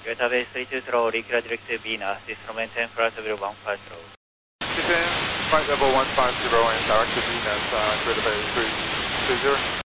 Delta Base 320, regular direct to Venus, this is maintain flight level 150. Maintain flight level 150 and direct to Venus, Delta Base 320.